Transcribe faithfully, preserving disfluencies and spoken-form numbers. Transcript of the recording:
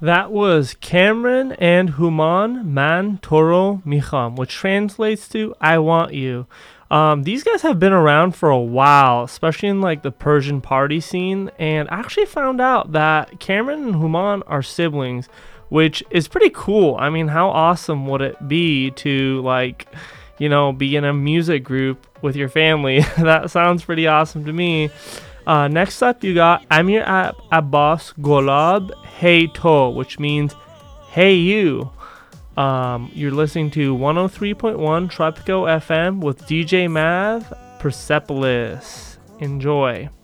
That was Cameron and Human Man Toro Micham, which translates to I Want You. Um, these guys have been around for a while, especially in like the Persian party scene, and I actually found out that Cameron and Human are siblings, which is pretty cool. I mean, how awesome would it be to like, you know, be in a music group with your family? That sounds pretty awesome to me. Uh, next up, you got Amir Ab- Abbas Golab Hey To, which means Hey You. Um, you're listening to one oh three point one Tropico F M with D J Mav Persepolis. Enjoy.